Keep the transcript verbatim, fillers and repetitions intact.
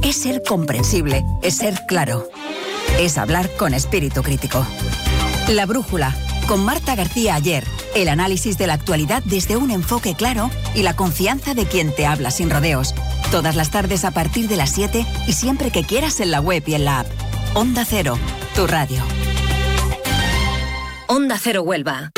Es ser comprensible, es ser claro. Es hablar con espíritu crítico. La Brújula, con Marta García Aller. El análisis de la actualidad desde un enfoque claro y la confianza de quien te habla sin rodeos. Todas las tardes a partir de las siete y siempre que quieras en la web y en la app. Onda Cero, tu radio. Onda Cero Huelva.